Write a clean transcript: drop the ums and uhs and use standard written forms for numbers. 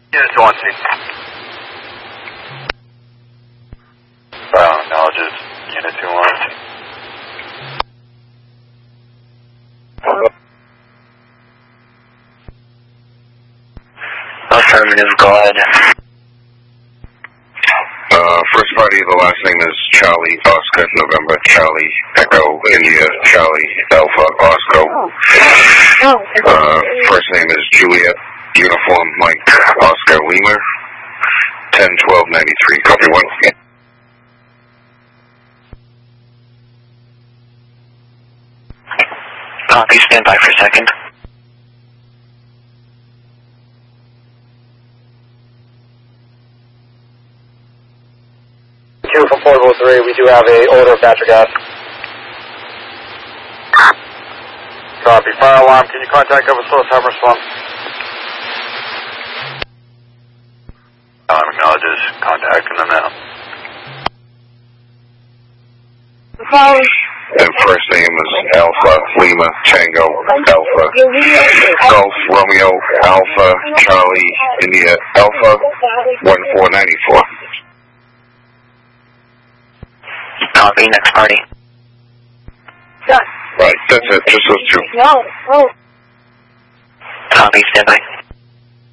Unit 2 on scene. Acknowledges Unit 2 on scene. Affirmative, go ahead. First party, the last name is Charlie Oscar November Charlie Echo India Charlie Alpha Oscar. First name is Juliet Uniform Mike Oscar Lima 10-12-93. Copy 1. Copy, stand by for a second. From 403, we do have a odor of natural gas. Copy. Fire alarm, can you contact Government Source, have response? Acknowledges contacting them now. And first name is Alpha Lima Tango Alpha Golf Romeo Alpha Charlie India Alpha 1494. Copy, next party. Right, that's it, just those two. Copy, stand by.